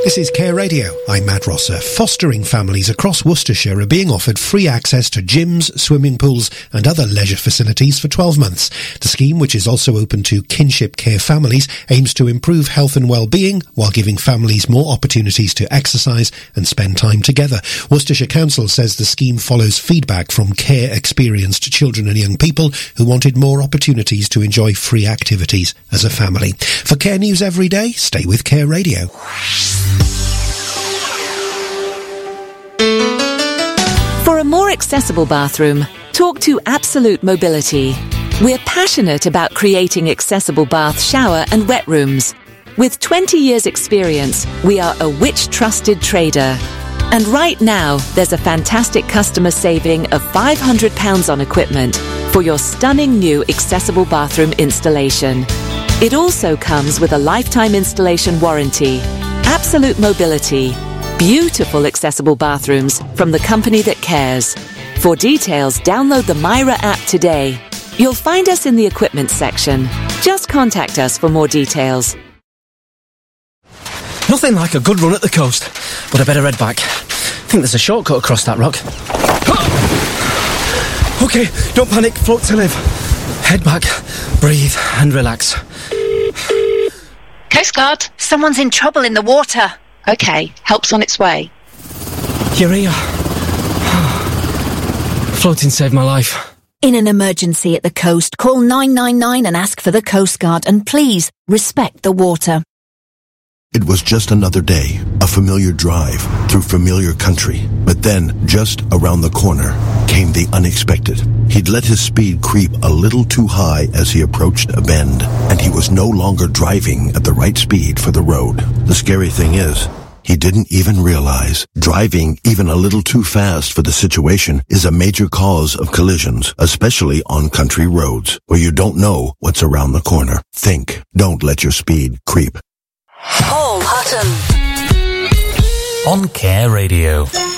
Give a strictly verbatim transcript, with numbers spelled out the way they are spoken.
This is Care Radio. I'm Matt Rosser. Fostering families across Worcestershire are being offered free access to gyms, swimming pools and other leisure facilities for twelve months. The scheme, which is also open to kinship care families, aims to improve health and well-being while giving families more opportunities to exercise and spend time together. Worcestershire Council says the scheme follows feedback from care-experienced children and young people who wanted more opportunities to enjoy free activities as a family. For Care News every day, stay with Care Radio. For a more accessible bathroom, talk to Absolute Mobility. We're passionate about creating accessible bath, shower and wet rooms. With twenty years experience, we are a Which-trusted trader. And right now, there's a fantastic customer saving of five hundred pounds on equipment for your stunning new accessible bathroom installation. It also comes with a lifetime installation warranty. Absolute Mobility. Beautiful accessible bathrooms from the company that cares. For details, download the Myra app today. You'll find us in the equipment section. Just contact us for more details. Nothing like a good run at the coast, but I better head back. I think there's a shortcut across that rock. OK, don't panic, float to live. Head back, breathe and relax. Coast Guard, someone's in trouble in the water. OK, help's on its way. You're here. Floating saved my life. In an emergency at the coast, call nine nine nine and ask for the Coast Guard, and please respect the water. It was just another day, a familiar drive through familiar country. But then, just around the corner, came the unexpected. He'd let his speed creep a little too high as he approached a bend, and he was no longer driving at the right speed for the road. The scary thing is, he didn't even realize driving even a little too fast for the situation is a major cause of collisions, especially on country roads, where you don't know what's around the corner. Think. Don't let your speed creep. Paul Hutton on Care Radio.